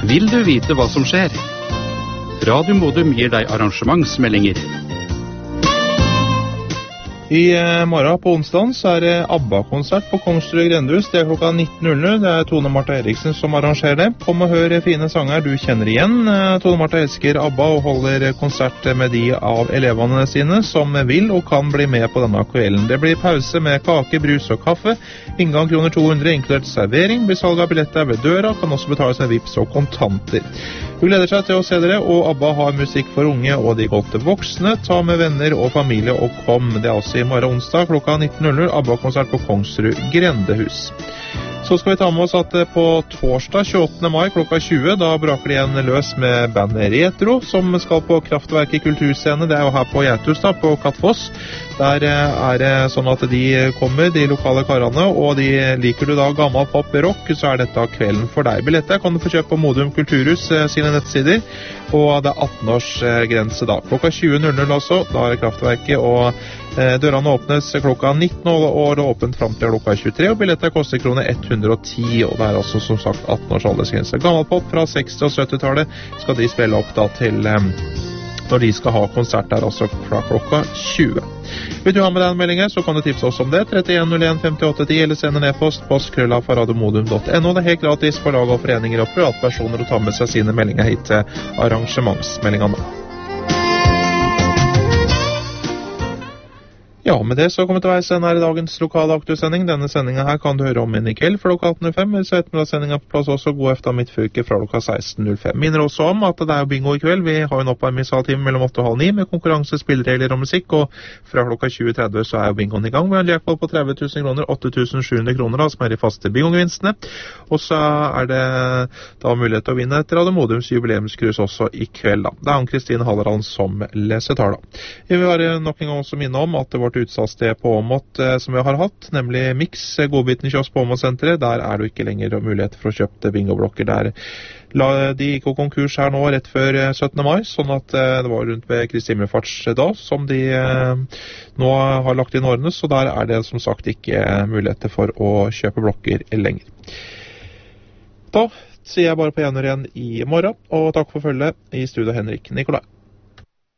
Vil du vite hva som skjer? Radio Modum gir deg arrangementsmeldinger. I morgen på onsdagen så det ABBA-konsert på Kongsrud Grendehus. Det klokka 19.00. Det Tone Martha Eriksen som arrangerer det. Kom og hør fine sanger du kjenner igjen. Tone Martha elsker ABBA og holder konsert med de av elevene sine som vil og kan bli med på denne kvelden. Det blir pause med kake, brus og kaffe. Inngang kroner 200, inkludert servering. Blir salg av billetter ved døra. Kan også betales med vips og kontanter. Du gleder seg til å se dere, og ABBA har musikk for unge og de godt voksne. Ta med venner og familie og kom. Det også i morgen onsdag klokka 19.00, ABBA-konsert på Kongsrud Grendehus. Så skal vi ta med oss at på torsdag 28. mai klokka 20, da braker de igjen løs med bandet Retro, som skal på Kraftverket kulturscene. Det jo her på Gjerthus da, på Kattfoss. Der det sånn at de kommer, de lokale karene, og liker du da gammel pop rock, så dette kvelden for deg. Billetter kan du få kjøpt på Modum Kulturhus sine nettsider, og det 18-års grense da. Klokka 20.00 også, da Kraftverket, og dørene åpnes klokka 19, og det åpent frem til klokka 23, og billetter koster kroner 110, og det altså som sagt 18-års aldersgrense. Gammel pop fra 60- og 70-tallet skal de spille opp da til når de skal ha konsert der, altså fra klokka 20. Vil du ha med deg en melding, så kan du tipse oss om det. 3101 5810, eller sende en e-post på krølla@radiomodum.no. Det helt gratis for lag og foreninger og privatpersoner å ta med seg sine meldinger hit til arrangementsmeldingene. Ja, med det så kommer vi til veis her i dagens lokale aktuellsending. Denne sendingen her kan du høre om inn i kveld for klokka 18.05, eller så ettermiddagssendingen på plass også god efter midtfylke fra klokka 16.05. Minner også om at det jo bingo i kveld. Vi har jo en oppvarmingstime mellom 8 og halv 9 med konkurranse, spilleregler og musikk, og fra klokka 20.30 så jo bingoen i gang. Vi har en lekball på 30 000 kroner, 8.700 kroner da, som de faste bingogevinstene. Og så det da mulighet til å vinne et Radio Modums jubileumskrus også i kveld da. Det Ann-Kristine Hallerand som leser tala. Vi vil nok en gang også minne om at det vårt utsalgssted på Åmot som vi har hatt, nemlig Mix, godbiten kiosk på Åmot-senteret. Der det jo ikke lenger mulighet for å kjøpe bingoblokker der. De gikk konkurs her nå rett før 17. mai, sånn at det var rundt ved Kristi Himmelfarts da, som de nå har lagt inn årene, så der det som sagt ikke muligheter for å kjøpe blokker lenger. Da sier jeg bare på gjennom igjen i morgen, og takk for følget i studio Henrik Nikolai.